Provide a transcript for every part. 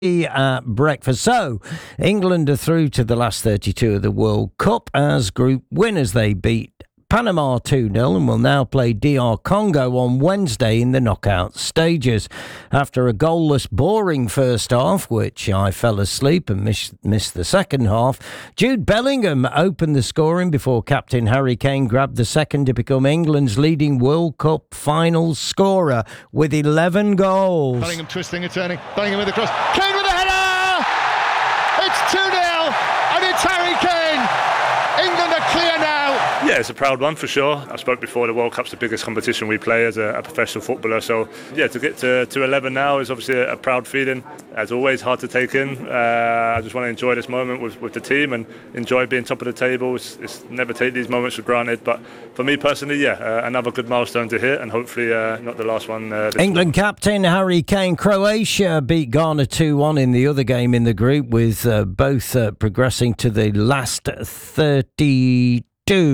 at breakfast. So, England are through to the last 32 of the World Cup as group winners. They beat Panama 2-0 and will now play DR Congo on Wednesday in the knockout stages. After a goalless, boring first half, which I fell asleep and missed the second half, Jude Bellingham opened the scoring before captain Harry Kane grabbed the second to become England's leading World Cup final scorer with 11 goals. Bellingham twisting and turning, Bellingham with the cross, Kane with a header! It's 2-0 and it's Harry Kane! England are clear now. Yeah, it's a proud one for sure. I spoke before, the World Cup's the biggest competition we play as a professional footballer. So, yeah, to get to 11 now is obviously a proud feeling. As always, hard to take in. I just want to enjoy this moment with the team and enjoy being top of the table. It's never take these moments for granted. But for me personally, another good milestone to hit and hopefully not the last one. England captain Harry Kane. Croatia beat Ghana 2-1 in the other game in the group, with both progressing to the last 32.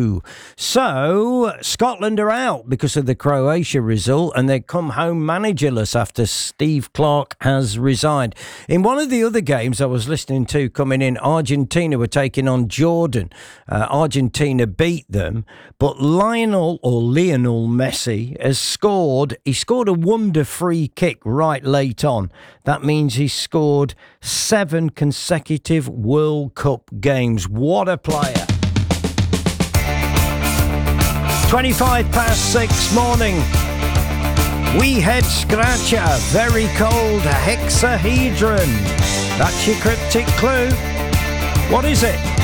So Scotland are out because of the Croatia result, and they come home managerless after Steve Clarke has resigned. In one of the other games I was listening to coming in, Argentina were taking on Jordan. Argentina beat them, but Lionel Messi has scored. He scored a wonder free kick right late on. That means he scored 7 consecutive World Cup games. What a player. 6:25 morning. We head scratcher, very cold hexahedron. That's your cryptic clue. What is it?